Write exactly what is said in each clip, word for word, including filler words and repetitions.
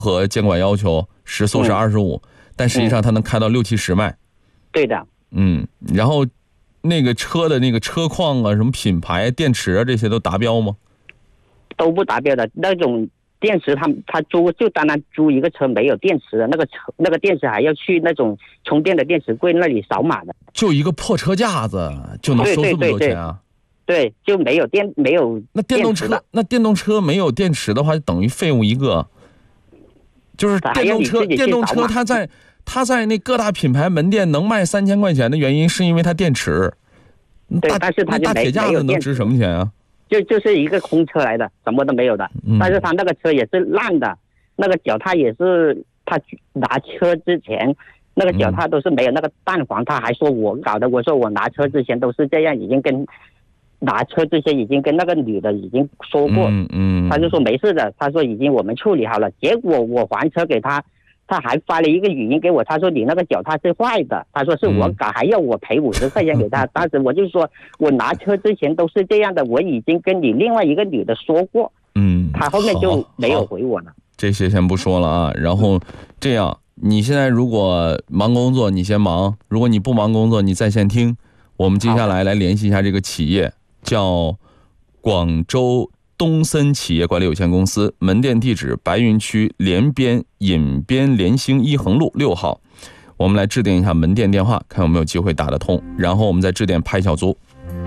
和监管要求时速是二十五，但实际上它能开到六七十迈。 对的。 嗯，然后那个车的那个车况啊，什么品牌、电池啊，这些都达标吗？ 都不达标的那种电池他，他他租就单单租一个车没有电池的那个车，那个电池还要去那种充电的电池柜那里扫码的。 就一个破车架子就能收这么多钱啊？ 对，对，对，对，就没有电没有那电动车，那电动车没有电池的话，就等于废物一个。就是电动车，电动车它在它在那各大品牌门店能卖三千块钱的原因，是因为它电池。 对，但是它大铁架子能值什么钱啊？ 就就是一个空车来的，什么都没有的。 嗯、 但是他那个车也是烂的，那个脚踏也是他拿车之前那个脚踏都是没有那个弹簧，他还说我搞的。我说我拿车之前都是这样，已经跟拿车之前已经跟那个女的已经说过。 嗯嗯， 他就说没事的，他说已经我们处理好了。结果我还车给他，他还发了一个语音给我，他说你那个脚踏是坏的，他说是我搞，还要我赔五十块钱给他。当时我就说我拿车之前都是这样的，我已经跟你另外一个女的说过。 嗯， 他后面就没有回我了。 这些先不说了啊，然后这样，你现在如果忙工作，你先忙；如果你不忙工作，你在线听。我们接下来来联系一下这个企业，叫广州东森企业管理有限公司，门店地址白云区联边引边联兴一横路六号。我们来致电一下门店电话，看有没有机会打得通，然后我们再致电拍小租。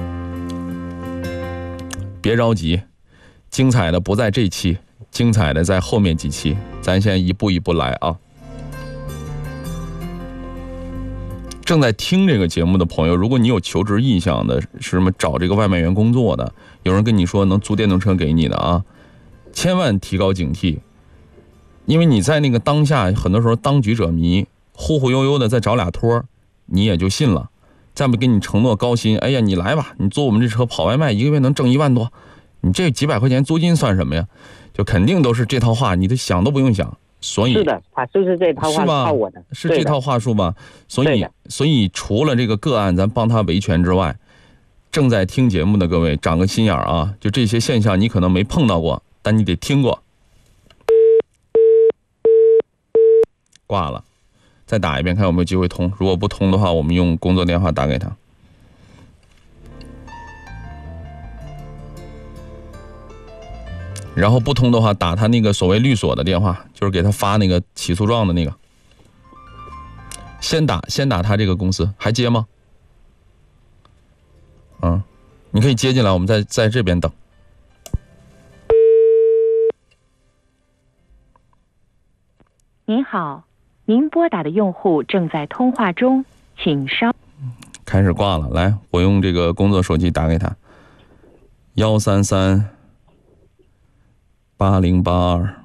别着急，精彩的不在这期，精彩的在后面几期，咱先一步一步来啊。正在听这个节目的朋友，如果你有求职意向的，是什么找这个外卖员工作的，有人跟你说能租电动车给你的啊，千万提高警惕，因为你在那个当下，很多时候当局者迷，忽忽悠悠的再找俩托，你也就信了。再不给你承诺高薪，哎呀，你来吧，你坐我们这车跑外卖，一个月能挣一万多，你这几百块钱租金算什么呀？就肯定都是这套话，你都想都不用想。所以是的，他就是这套话套我的， 是这套话术吧？所以，所以除了这个个案咱帮他维权之外，正在听节目的各位长个心眼啊！就这些现象，你可能没碰到过，但你得听过。挂了，再打一遍，看有没有机会通。如果不通的话，我们用工作电话打给他。然后不通的话，打他那个所谓律所的电话，就是给他发那个起诉状的那个。先打，先打他这个公司，还接吗？嗯，你可以接进来，我们在在这边等。 您好，您拨打的用户正在通话中，请稍。 开始挂了，来，我用这个工作手机打给他，幺三三。八零八二